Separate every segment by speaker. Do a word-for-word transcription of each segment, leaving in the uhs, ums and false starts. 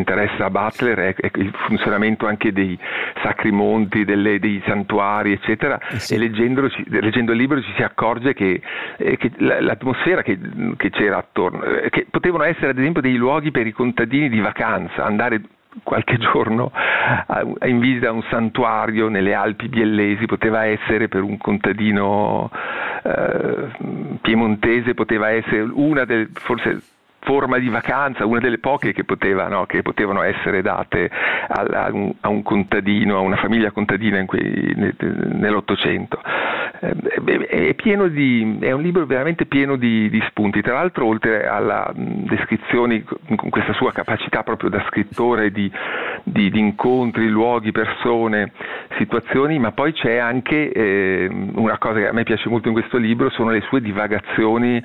Speaker 1: interessa a Butler è, è il funzionamento anche dei sacri monti, delle, dei santuari, eccetera, eh sì. E leggendolo, leggendo il libro ci si accorge che, eh, che l'atmosfera che, che c'era attorno, eh, che potevano essere ad esempio dei luoghi per i contadini di vacanza, andare qualche giorno in visita a un santuario nelle Alpi biellesi poteva essere per un contadino eh, piemontese, poteva essere una delle, forse forma di vacanza, una delle poche che, poteva, no, che potevano essere date a, a, un, a un contadino, a una famiglia contadina in quei, nell'Ottocento. È pieno di, è un libro veramente pieno di, di spunti. Tra l'altro, oltre alla descrizione, con questa sua capacità proprio da scrittore di, di, di incontri, luoghi, persone, situazioni, ma poi c'è anche eh, una cosa che a me piace molto in questo libro, sono le sue divagazioni,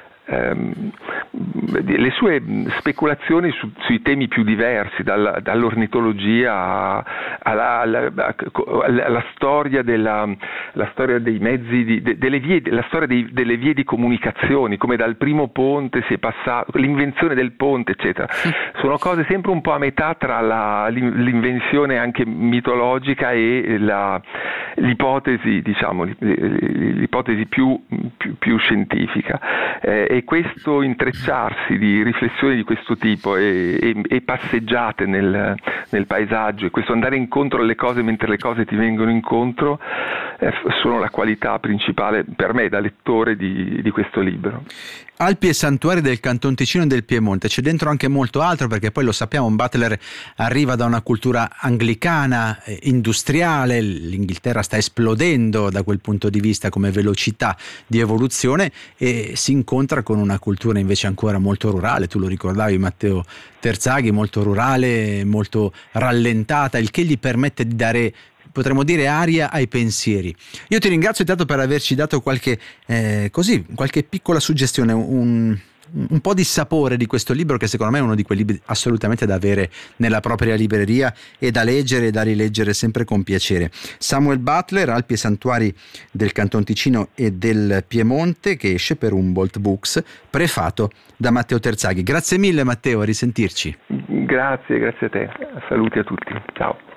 Speaker 1: le sue speculazioni su, sui temi più diversi, dal, dall'ornitologia alla, alla, alla, alla storia della la storia dei mezzi di, de, delle vie, la storia dei, delle vie di comunicazione, come dal primo ponte si è passato, l'invenzione del ponte, eccetera. Sono cose sempre un po' a metà tra la, l'invenzione anche mitologica e la, l'ipotesi, diciamo, l'ipotesi più, più, più scientifica. Eh, e questo intrecciarsi di riflessioni di questo tipo e, e, e passeggiate nel, nel paesaggio, e questo andare incontro alle cose mentre le cose ti vengono incontro, eh, sono la qualità principale per me da lettore di, di questo libro.
Speaker 2: Alpi e santuari del Canton Ticino e del Piemonte, c'è dentro anche molto altro, perché poi lo sappiamo, Butler arriva da una cultura anglicana, eh, industriale, l'Inghilterra sta esplodendo da quel punto di vista come velocità di evoluzione, e si incontra con una cultura invece ancora molto rurale, tu lo ricordavi Matteo Terzaghi, molto rurale, molto rallentata, il che gli permette di dare, potremmo dire, aria ai pensieri. Io ti ringrazio intanto per averci dato qualche eh, così qualche piccola suggestione, un, un po' di sapore di questo libro, che secondo me è uno di quei libri assolutamente da avere nella propria libreria e da leggere e da rileggere sempre con piacere. Samuel Butler, Alpi e santuari del Canton Ticino e del Piemonte, che esce per Humboldt Books, prefato da Matteo Terzaghi. Grazie mille Matteo, a risentirci.
Speaker 1: Grazie, grazie a te. Saluti a tutti. Ciao.